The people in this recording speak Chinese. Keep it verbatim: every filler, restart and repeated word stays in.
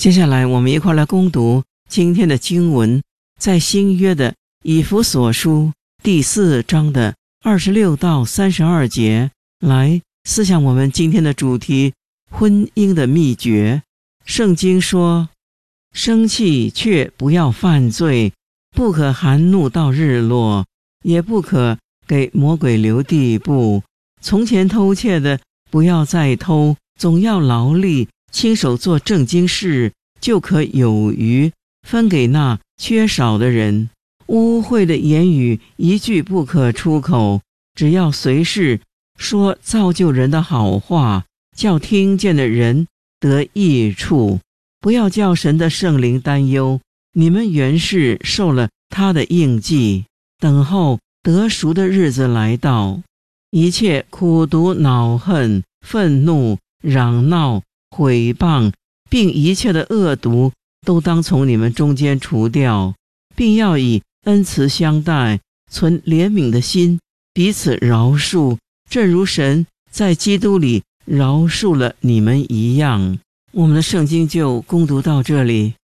接下来我们一块来攻读今天的经文，在新约的以弗所书第四章的二十六到三十二节，来思想我们今天的主题：婚姻的秘诀。圣经说，生气却不要犯罪，不可含怒到日落，也不可给魔鬼留地步。从前偷窃的不要再偷，总要劳力，亲手做正经事，就可有余，分给那缺少的人。污秽的言语一句不可出口，只要随时说造就人的好话，叫听见的人得益处。不要叫神的圣灵担忧，你们原是受了他的印记，等候得赎的日子来到。一切苦毒、恼恨、愤怒、嚷闹、毁谤，并一切的恶毒，都当从你们中间除掉，并要以恩慈相待，存怜悯的心，彼此饶恕，正如神在基督里饶恕了你们一样。我们的圣经就攻读到这里。